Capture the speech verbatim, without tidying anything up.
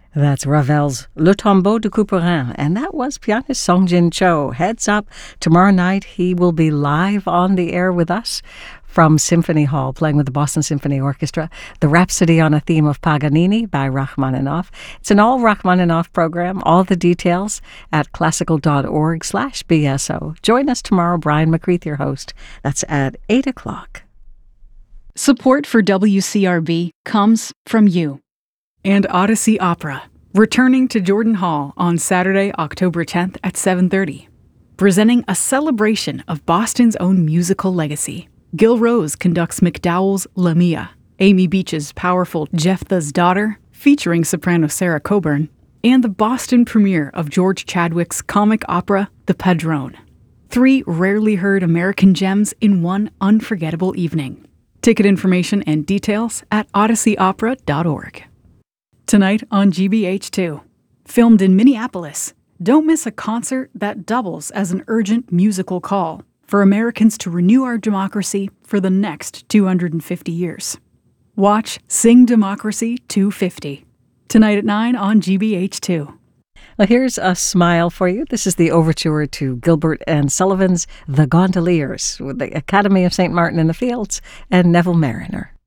That's Ravel's Le Tombeau de Couperin, and that was pianist Song Jin Cho. Heads up, tomorrow night he will be live on the air with us from Symphony Hall, playing with the Boston Symphony Orchestra, the Rhapsody on a Theme of Paganini by Rachmaninoff. It's an all Rachmaninoff program. All the details at classical.org slash BSO. Join us tomorrow. Brian McCreath, your host. That's at eight o'clock. Support for W C R B comes from you. And Odyssey Opera, returning to Jordan Hall on Saturday, October tenth at seven thirty. Presenting a celebration of Boston's own musical legacy. Gil Rose conducts MacDowell's Lamia, Amy Beach's powerful Jephthah's Daughter, featuring soprano Sarah Coburn, and the Boston premiere of George Chadwick's comic opera, The Padrone. Three rarely heard American gems in one unforgettable evening. Ticket information and details at odyssey opera dot org. Tonight on G B H two, filmed in Minneapolis, don't miss a concert that doubles as an urgent musical call for Americans to renew our democracy for the next two hundred fifty years. Watch Sing Democracy two fifty, tonight at nine on G B H two. Well, here's a smile for you. This is the overture to Gilbert and Sullivan's The Gondoliers with the Academy of Saint Martin in the Fields and Neville Mariner.